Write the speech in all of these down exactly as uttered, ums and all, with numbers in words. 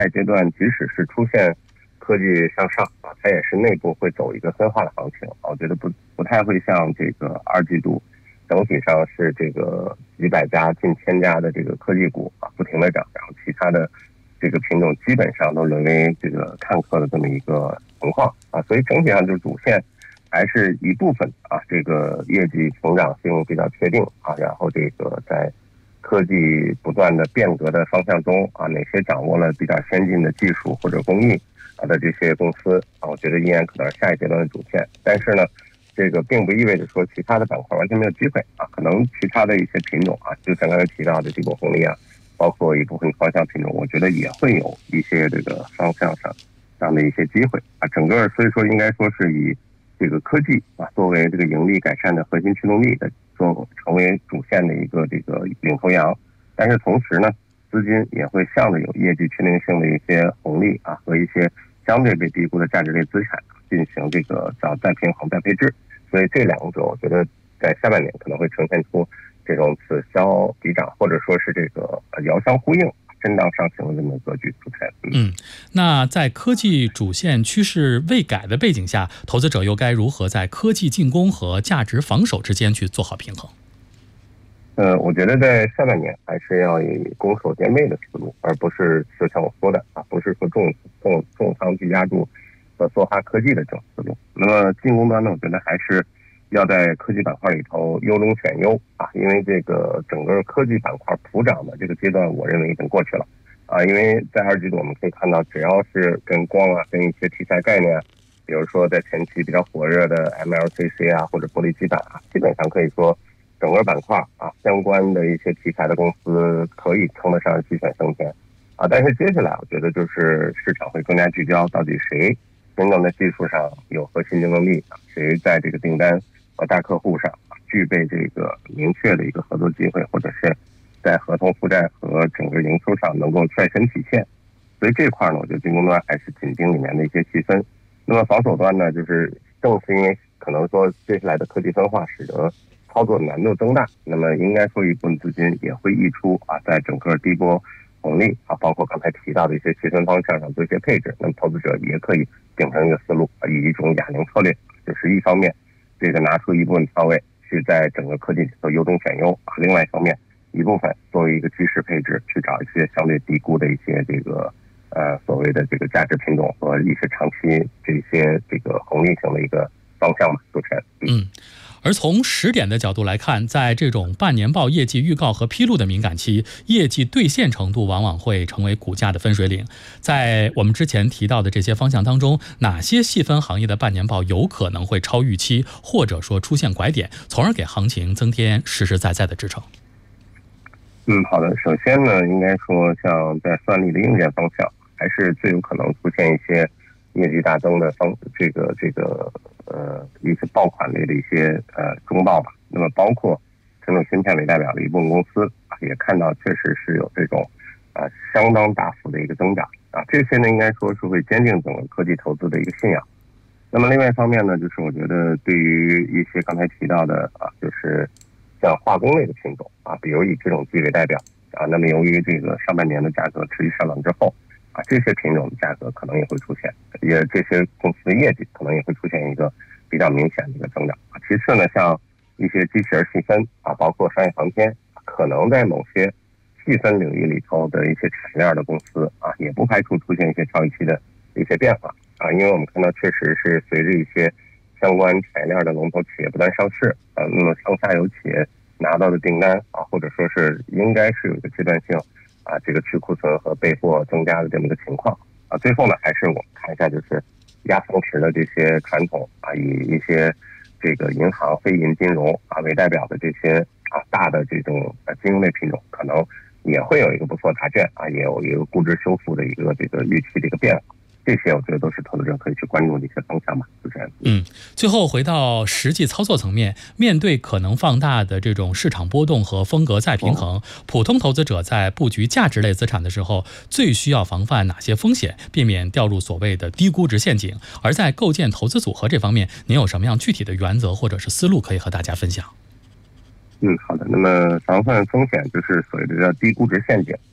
下一阶段即使是出现科技向上啊，它也是内部会走一个分化的行情啊，我觉得不不太会像这个二季度整体上是这个几百家近千家的这个科技股啊不停的涨，然后其他的这个品种基本上都沦为这个看客的这么一个情况啊，所以整体上就是主线还是一部分啊，这个业绩成长性比较确定啊，然后这个在科技不断的变革的方向中啊，哪些掌握了比较先进的技术或者工艺啊的这些公司啊，我觉得依然可能是下一阶段的主线。但是呢，这个并不意味着说其他的板块完全没有机会啊，可能其他的一些品种啊，就像刚才提到的低波红利啊，包括一部分方向品种，我觉得也会有一些这个方向上上的一些机会啊。整个所以说应该说是以这个科技啊作为这个盈利改善的核心驱动力的，做成为主线的一个这个领头羊。但是同时呢，资金也会向着有业绩确定性的一些红利啊和一些相对被低估的价值类资产进行这个叫再平衡再配置。所以这两者我觉得在下半年可能会呈现出这种此消彼长，或者说是这个遥相呼应震荡上行的这么格局出现。 嗯，那在科技主线趋势未改的背景下，投资者又该如何在科技进攻和价值防守之间去做好平衡？ 呃，我觉得在下半年还是要以攻守兼备的思路，而不是就像我说的啊，不是说重重重仓去压住和梭哈科技的这种思路。那么进攻端呢，我觉得还是要在科技板块里头优中选优啊，因为这个整个科技板块普涨的这个阶段，我认为已经过去了啊。因为在二季度我们可以看到，只要是跟光啊、跟一些题材概念，比如说在前期比较火热的 M L C C 啊或者玻璃基板啊，基本上可以说整个板块啊相关的一些题材的公司可以称得上鸡犬升天啊。但是接下来我觉得就是市场会更加聚焦，到底谁真正在技术上有核心竞争力啊，谁在这个订单和大客户上具备这个明确的一个合作机会，或者是在合同负债和整个营收上能够率先体现。所以这块呢，我觉得进攻端还是紧盯里面的一些细分。那么防守端呢，就是正是因为可能说接下来的科技分化使得操作难度增大，那么应该说一部分资金也会溢出啊，在整个低波红利啊，包括刚才提到的一些细分方向上做一些配置。那么投资者也可以秉承一个思路，以一种哑铃策略，就是一方面这个拿出一部分仓位去在整个科技里头优中选优啊，另外一方面一部分作为一个居势配置，去找一些相对低估的一些这个呃所谓的这个价值品种和一些长期这些这个红利型的一个方向嘛，主持人。 嗯。而从时点的角度来看，在这种半年报业绩预告和披露的敏感期，业绩兑现程度往往会成为股价的分水岭。在我们之前提到的这些方向当中，哪些细分行业的半年报有可能会超预期，或者说出现拐点，从而给行情增添实实在在的支撑？ 嗯，好的。首先呢，应该说像在算力的硬件方向，还是最有可能出现一些业绩大增的方这个这个呃一些爆款类的一些呃中报吧。那么包括传统芯片为代表的一部分公司啊，也看到确实是有这种啊相当大幅的一个增长啊。这些呢，应该说是会坚定整个科技投资的一个信仰。那么另外一方面呢，就是我觉得对于一些刚才提到的啊，就是像化工类的品种啊，比如以这种基为代表啊，那么由于这个上半年的价格持续上涨之后。啊，这些品种的价格可能也会出现，也这些公司的业绩可能也会出现一个比较明显的一个增长啊。其次呢，像一些机器人细分啊，包括商业航天，可能在某些细分领域里头的一些产业链的公司啊，也不排除出现一些超预期的一些变化啊。因为我们看到，确实是随着一些相关产业链的龙头企业不断上市啊，那么上下游企业拿到的订单啊，或者说是应该是有一个阶段性。啊，这个去库存和备货增加的这么一个情况啊，最后呢，还是我们看一下，就是压仓池的这些传统啊，以一些这个银行、非银金融啊为代表的这些啊大的这种呃金融类品种，可能也会有一个不错答卷啊，也有一个估值修复的一个这个预期的一个变化。这些我觉得都是投资者可以去关注的一些方向吧，主持人。 嗯，最后回到实际操作层面，面对可能放大的这种市场波动和风格再平衡，普通投资者在布局价值类资产的时候，最需要防范哪些风险，避免掉入所谓的低估值陷阱？而在构建投资组合这方面，您有什么样具体的原则或者是思路可以和大家分享？ 嗯，好的。那么防范风险就是所谓的叫低估值陷阱。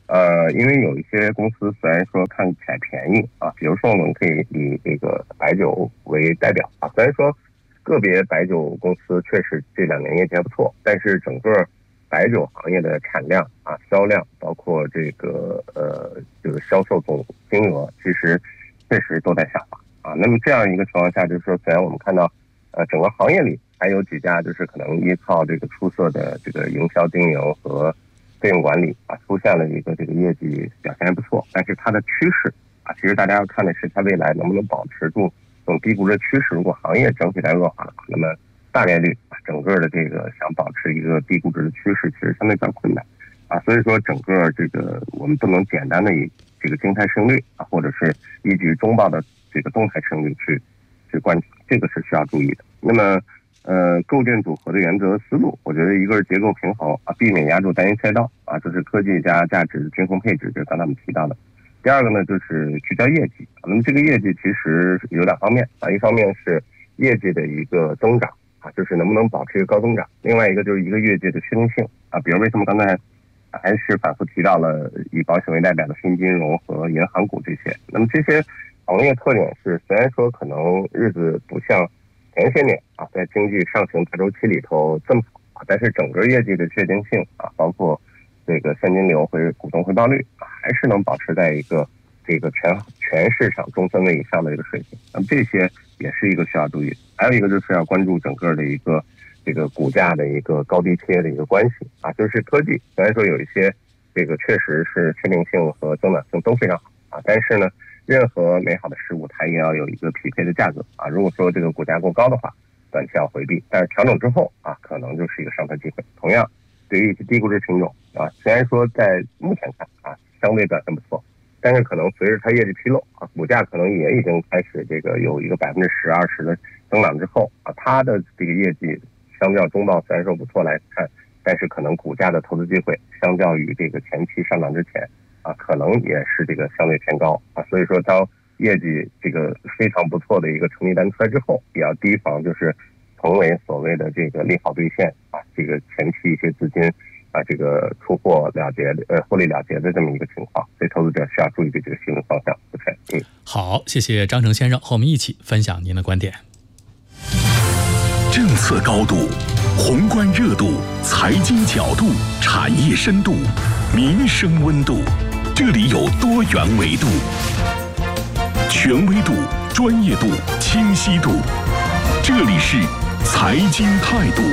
呃，因为有一些公司虽然说看起来便宜啊，比如说我们可以以这个白酒为代表啊，虽然说个别白酒公司确实这两年业绩还不错，但是整个白酒行业的产量啊、销量，包括这个呃这个销售总金额，其实确实都在下滑啊。那么这样一个情况下，就是说，虽然我们看到呃整个行业里还有几家就是可能依靠这个出色的这个营销经营和费用管理啊，出现了一个这个业绩表现还不错，但是它的趋势啊，其实大家要看的是它未来能不能保持住这种低估值趋势。如果行业整体在恶化的话，那么大概率啊，整个的这个想保持一个低估值的趋势，其实相对比较困难啊。所以说，整个这个我们不能简单的以这个静态胜率啊，或者是依据中报的这个动态胜率去去观察，这个是需要注意的。那么。呃，构建组合的原则思路，我觉得一个是结构平衡啊，避免压住单一赛道啊，这是科技加价值均衡配置，这是刚才我们提到的。第二个呢，就是聚焦业绩。那么这个业绩其实有两方面啊，一方面是业绩的一个增长啊，就是能不能保持一个高增长；另外一个就是一个业绩的确定性啊，比如为什么刚才还是反复提到了以保险为代表的新金融和银行股这些。那么这些行业特点是，虽然说可能日子不像前些年啊，在经济上行大周期里头这么好，但是整个业绩的确定性啊，包括这个现金流回股东回报率啊，还是能保持在一个这个全全市场中分位以上的一个水平。那么这些也是一个需要注意的。还有一个就是要关注整个的一个这个股价的一个高低切的一个关系啊，就是科技虽然说有一些这个确实是确定性和增长性都非常好啊，但是呢。任何美好的事物，它也要有一个匹配的价格啊。如果说这个股价过高的话，短期要回避，但是调整之后啊，可能就是一个上车机会。同样，对于一些低估值品种啊，虽然说在目前看啊，相对表现不错，但是可能随着它业绩披露啊，股价可能也已经开始这个有一个百分之十、二十的增长之后啊，它的这个业绩相较中报虽然说不错来看，但是可能股价的投资机会相较于这个前期上涨之前。啊，可能也是这个相对偏高啊，所以说当业绩这个非常不错的一个成绩单出来之后，也要提防就是成为所谓的这个利好兑现啊，这个前期一些资金啊这个出货了结呃获利了结的这么一个情况，所以投资者需要注意的这个新闻方向。OK， 嗯， 好，谢谢张成先生和我们一起分享您的观点。 政策高度、宏观热度、财经角度、产业深度、民生温度。这里有多元维度，权威度、专业度、清晰度。这里是财经态度，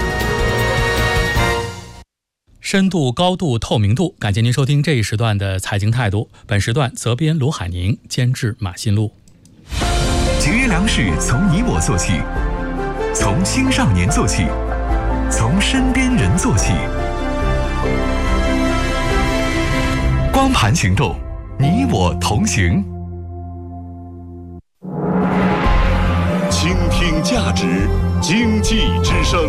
深度、高度、透明度。感谢您收听这一时段的财经态度。本时段责编卢海宁，监制马新路。 节约粮食从你我做起，从青少年做起，从身边人做起。光盘行动，你我同行。 倾听价值，经济之声。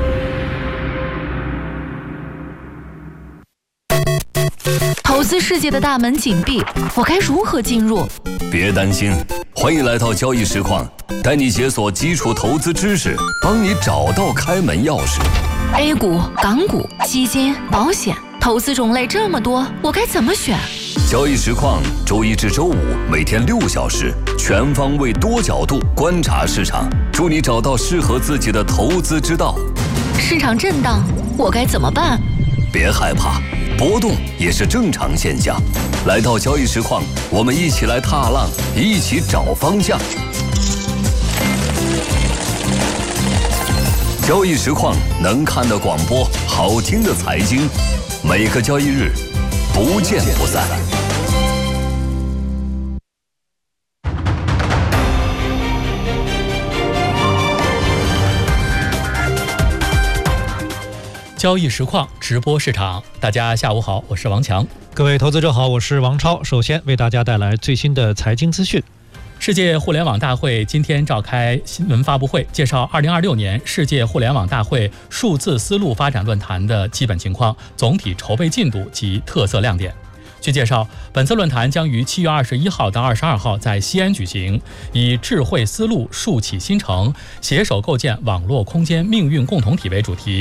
投资世界的大门紧闭，我该如何进入？ 别担心，欢迎来到交易实况，带你解锁基础投资知识，帮你找到开门钥匙。 A 股、港股、基金、保险，投资种类这么多，我该怎么选？ 交易实况，周一至周五每天六小时，全方位多角度观察市场，助你找到适合自己的投资之道。 市场震荡，我该怎么办？ 别害怕，波动也是正常现象。来到交易实况，我们一起来踏浪，一起找方向。交易实况能看的广播，好听的财经，每个交易日不见不散。 交易实况直播市场，大家下午好，我是王强。 各位投资者好，我是王超。首先为大家带来最新的财经资讯。 世界互联网大会今天召开新闻发布会，介绍二零二六年世界互联网大会数字思路发展论坛的基本情况、总体筹备进度及特色亮点。据介绍，本次论坛将于七月二十一号到二十二号在西安举行，以智慧思路树起新城，携手构建网络空间命运共同体为主题。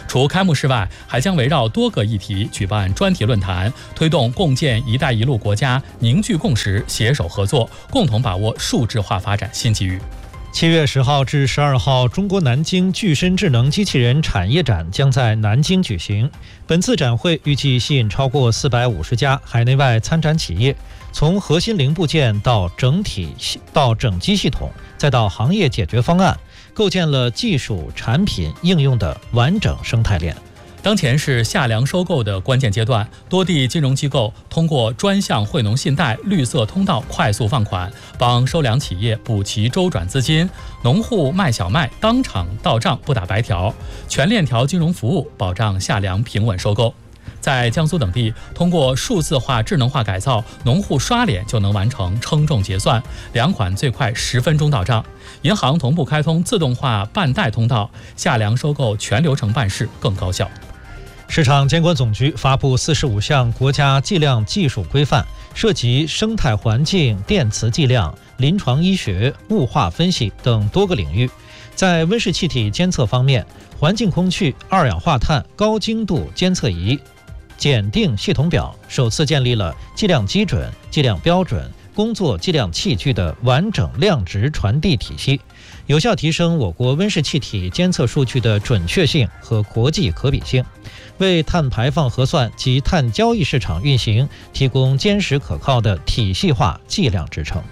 除开幕式外，还将围绕多个议题举办专题论坛，推动共建“一带一路”国家凝聚共识、携手合作，共同把握数字化发展新机遇。 七月十号至十二号，中国南京具身智能机器人产业展将在南京举行。本次展会预计吸引超过四百五十家海内外参展企业，从核心零部件到整体到整机系统，再到行业解决方案，构建了技术、产品、应用的完整生态链。 当前是下梁收购的关键阶段，多地金融机构通过专项惠农信贷、绿色通道快速放款，帮收粮企业补齐周转资金，农户卖小麦当场到账不打白条，全链条金融服务保障下梁平稳收购。在江苏等地，通过数字化、智能化改造，农户刷脸就能完成称重结算，粮款最快十分钟到账。银行同步开通自动化办贷通道，下梁收购全流程办事更高效。 市场监管总局发布四十五项国家计量技术规范，涉及生态环境、电磁计量、临床医学、物化分析等多个领域。在温室气体监测方面，环境空气、二氧化碳高精度监测仪检定系统表首次建立了计量基准、计量标准、工作计量器具的完整量值传递体系，有效提升我国温室气体监测数据的准确性和国际可比性，为碳排放核算及碳交易市场运行提供坚实可靠的体系化计量支撑。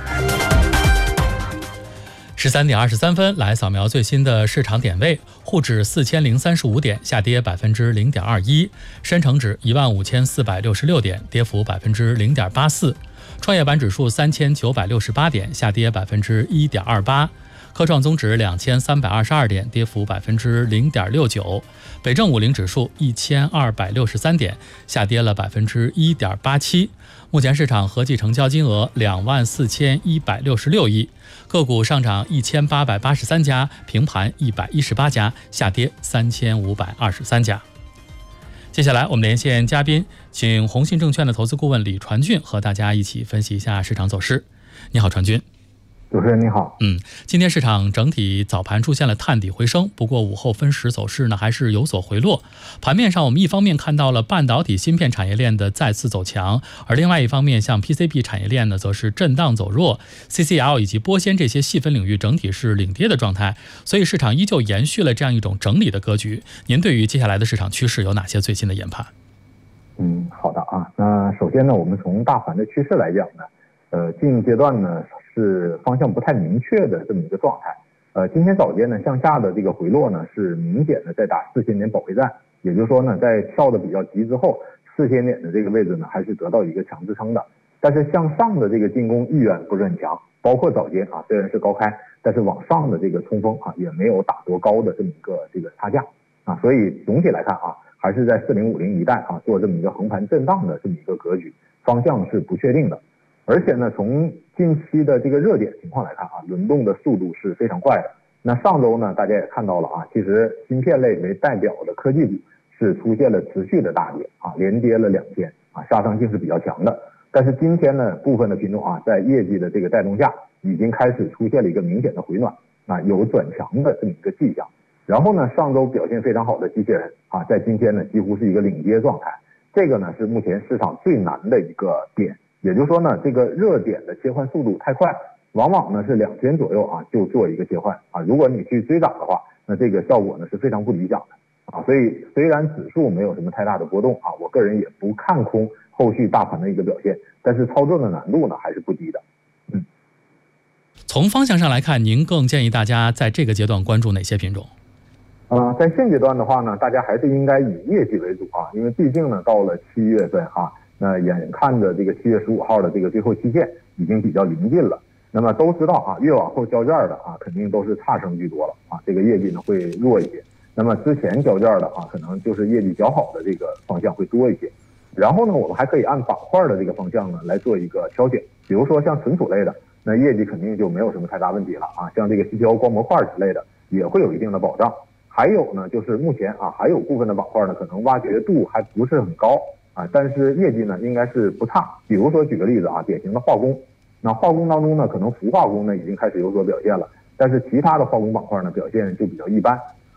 十三点二十三分，来扫描最新的市场点位。沪指四千零三十五点，下跌百分之零点二一；深成指一万五千四百六十六点，跌幅百分之零点八四；创业板指数三千九百六十八点，下跌百分之一点二八；科创综指两千三百二十二点，跌幅百分之零点六九；北证五零指数一千二百六十三点，下跌了百分之一点八七。目前市场合计成交金额两万四千一百六十六亿，个股上涨一千八百八十三家，平盘一百一十八家，下跌三千五百二十三家。接下来我们连线嘉宾，请宏信证券的投资顾问李传俊和大家一起分析一下市场走势。你好，传俊。 主持人你好。 嗯，今天市场整体早盘出现了探底回升，不过午后分时走势呢还是有所回落。盘面上我们一方面看到了半导体芯片产业链的再次走强，而另外一方面像 P C B 产业链呢则是震荡走弱， C C L 以及玻纤这些细分领域整体是领跌的状态，所以市场依旧延续了这样一种整理的格局。您对于接下来的市场趋势有哪些最新的研判？ 嗯，好的啊。那首先呢，我们从大盘的趋势来讲呢，呃，近阶段呢是方向不太明确的这么一个状态。呃，今天早间呢向下的这个回落呢是明显的在打四千点保卫战，也就是说呢，在跳的比较急之后，四千点的这个位置呢还是得到一个强支撑的。但是向上的这个进攻意愿不是很强，包括早间啊虽然是高开，但是往上的这个冲锋啊也没有打多高的这么一个这个差价啊，所以总体来看啊，还是在四零五零一带啊做这么一个横盘震荡的这么一个格局，方向是不确定的。而且呢，从近期的这个热点情况来看啊，轮动的速度是非常快的。那上周呢，大家也看到了啊，其实芯片类为代表的科技股是出现了持续的大跌啊，连跌了两天啊，杀伤性是比较强的。但是今天呢，部分的品种啊，在业绩的这个带动下，已经开始出现了一个明显的回暖啊，有转强的这么一个迹象。然后呢，上周表现非常好的机器人啊，在今天呢，几乎是一个领跌状态。这个呢，是目前市场最难的一个点。也就是说呢，这个热点的切换速度太快，往往呢是两天左右啊就做一个切换啊。如果你去追涨的话，那这个效果呢是非常不理想的啊。所以虽然指数没有什么太大的波动啊，我个人也不看空后续大盘的一个表现，但是操作的难度呢还是不低的。嗯， 从方向上来看，您更建议大家在这个阶段关注哪些品种？ 呃，在现阶段的话呢，大家还是应该以业绩为主啊，因为毕竟呢到了七月份啊。那眼看着这个七月十五号的这个最后期限已经比较临近了，那么都知道啊，越往后交卷的啊，肯定都是差生居多了啊，这个业绩呢会弱一些。那么之前交卷的啊，可能就是业绩较好的这个方向会多一些。然后呢，我们还可以按板块的这个方向呢来做一个挑选，比如说像存储类的，那业绩肯定就没有什么太大问题了啊，像这个 C P U 光模块之类的也会有一定的保障。还有呢，就是目前啊，还有部分的板块呢，可能挖掘度还不是很高。啊，但是业绩呢应该是不差。比如说举个例子啊，典型的化工，那化工当中呢，可能氟化工呢已经开始有所表现了，但是其他的化工板块呢表现就比较一般。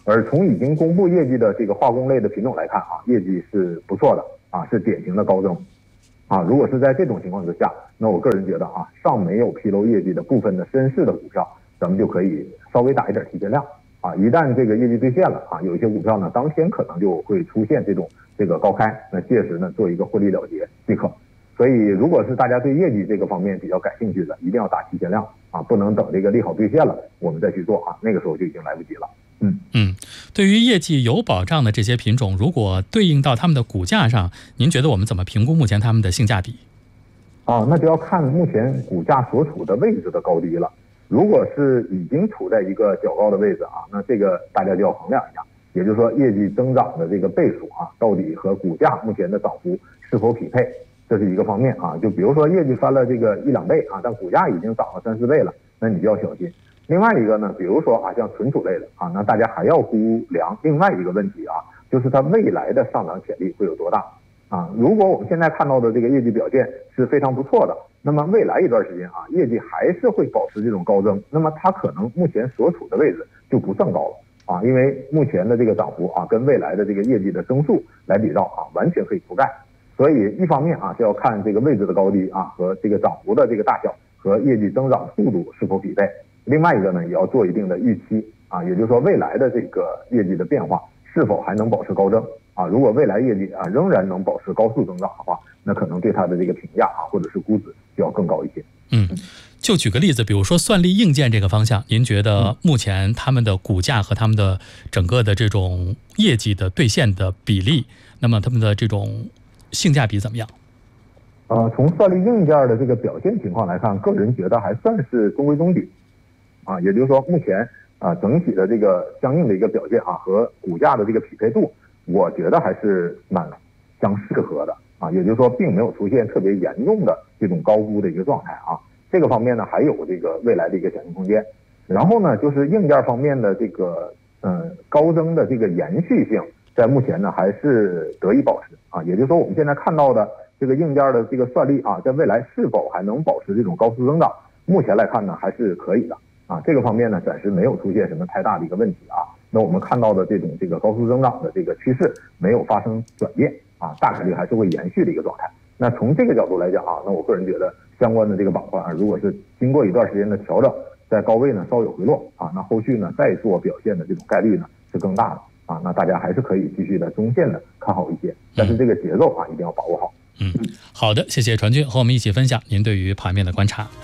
而从已经公布业绩的这个化工类的品种来看啊，业绩是不错的啊，是典型的高增啊。如果是在这种情况之下，那我个人觉得啊，尚没有披露业绩的部分的深市的股票，咱们就可以稍微打一点提前量啊。一旦这个业绩兑现了啊，有一些股票呢，当天可能就会出现这种这个高开，那届时呢做一个获利了结即可。所以如果是大家对业绩这个方面比较感兴趣的，一定要打提前量啊，不能等这个利好兑现了我们再去做啊，那个时候就已经来不及了。嗯嗯，对于业绩有保障的这些品种，如果对应到他们的股价上，您觉得我们怎么评估目前他们的性价比？ 啊，那就要看目前股价所处的位置的高低了。如果是已经处在一个较高的位置啊，那这个大家就要衡量一下，也就是说业绩增长的这个倍数啊，到底和股价目前的涨幅是否匹配，这是一个方面啊。就比如说业绩翻了这个一两倍啊，但股价已经涨了三四倍了，那你就要小心。另外一个呢，比如说啊，像存储类的啊，那大家还要估量另外一个问题啊，就是它未来的上涨潜力会有多大啊？如果我们现在看到的这个业绩表现是非常不错的，那么未来一段时间啊，业绩还是会保持这种高增，那么它可能目前所处的位置就不算高了啊，因为目前的这个涨幅啊，跟未来的这个业绩的增速来比照啊，完全可以覆盖。所以一方面啊，是要看这个位置的高低啊，和这个涨幅的这个大小和业绩增长速度是否匹配。另外一个呢，也要做一定的预期啊，也就是说未来的这个业绩的变化是否还能保持高增啊？如果未来业绩啊仍然能保持高速增长的话，那可能对它的这个评价啊或者是估值就要更高一些。 嗯，就举个例子，比如说算力硬件这个方向，您觉得目前他们的股价和他们的整个的这种业绩的兑现的比例，那么他们的这种性价比怎么样？ 呃，从算力硬件的这个表现情况来看，个人觉得还算是中规中矩。啊，也就是说，目前啊整体的这个相应的一个表现啊和股价的这个匹配度，我觉得还是蛮相适合的啊。也就是说，并没有出现特别严重的这种高估的一个状态啊。这个方面呢，还有这个未来的一个想象空间。然后呢，就是硬件方面的这个嗯、呃、高增的这个延续性，在目前呢还是得以保持啊。也就是说，我们现在看到的这个硬件的这个算力啊，在未来是否还能保持这种高速增长？目前来看呢，还是可以的。啊，这个方面呢，暂时没有出现什么太大的一个问题啊。那我们看到的这种这个高速增长的这个趋势没有发生转变啊，大概率还是会延续的一个状态。那从这个角度来讲啊，那我个人觉得相关的这个板块啊，如果是经过一段时间的调整，在高位呢稍有回落啊，那后续呢再做表现的这种概率呢是更大的啊。那大家还是可以继续的中线的看好一些，但是这个节奏啊一定要把握好。 嗯，好的，谢谢传俊和我们一起分享您对于盘面的观察。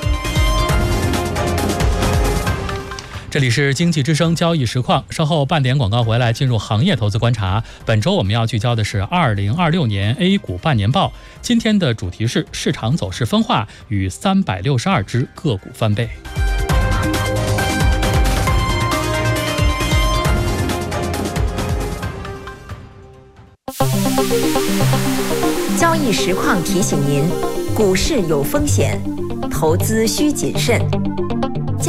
这里是经济之声交易实况，稍后半点广告回来，进入行业投资观察。本周我们要聚焦的是二零二六年 A 股半年报，今天的主题是市场走势分化与三百六十二只个股翻倍。 交易实况提醒您，股市有风险，投资需谨慎。